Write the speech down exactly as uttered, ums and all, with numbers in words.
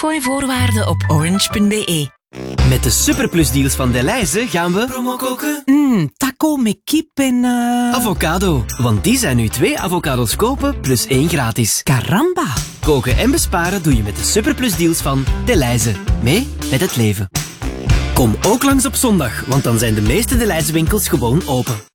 Info en voorwaarden op orange punt b e. Met de superplusdeals van Delhaize gaan we promo koken. Mmm, taco met kip en... Uh... avocado. Want die zijn nu twee avocados kopen plus één gratis. Caramba. Koken en besparen doe je met de superplusdeals van Delhaize. Mee met het leven. Kom ook langs op zondag, want dan zijn de meeste Delhaize winkels gewoon open.